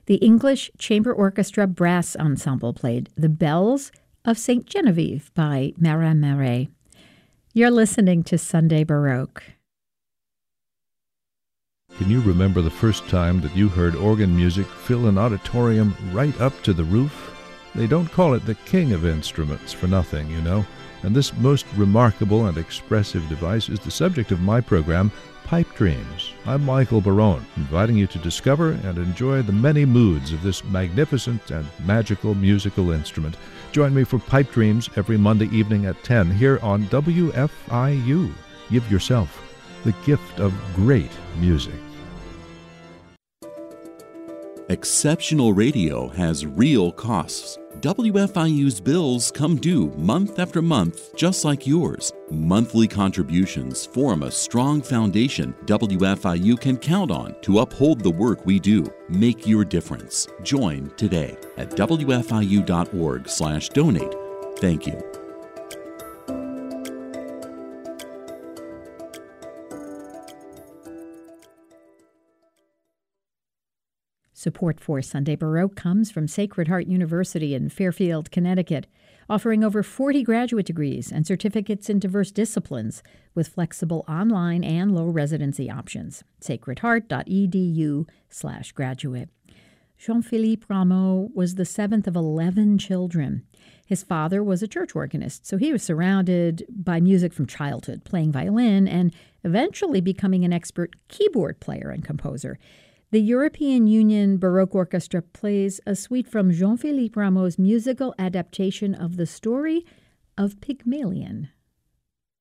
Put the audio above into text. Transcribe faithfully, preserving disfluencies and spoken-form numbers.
The English Chamber Orchestra Brass Ensemble played The Bells of Saint Genevieve by Marin Marais. You're listening to Sunday Baroque. Can you remember the first time that you heard organ music fill an auditorium right up to the roof? They don't call it the king of instruments for nothing, you know. And this most remarkable and expressive device is the subject of my program, Pipe Dreams. I'm Michael Barone, inviting you to discover and enjoy the many moods of this magnificent and magical musical instrument. Join me for Pipe Dreams every Monday evening at ten here on W F I U. Give yourself the gift of great music. Exceptional radio has real costs. W F I U's bills come due month after month, just like yours. Monthly contributions form a strong foundation W F I U can count on to uphold the work we do. Make your difference. Join today at W F I U dot org slash donate. Thank you. Support for Sunday Baroque comes from Sacred Heart University in Fairfield, Connecticut, offering over forty graduate degrees and certificates in diverse disciplines with flexible online and low residency options. sacred heart dot e d u slash graduate. Jean-Philippe Rameau was the seventh of eleven children. His father was a church organist, so he was surrounded by music from childhood, playing violin and eventually becoming an expert keyboard player and composer. The European Union Baroque Orchestra plays a suite from Jean-Philippe Rameau's musical adaptation of the story of Pygmalion.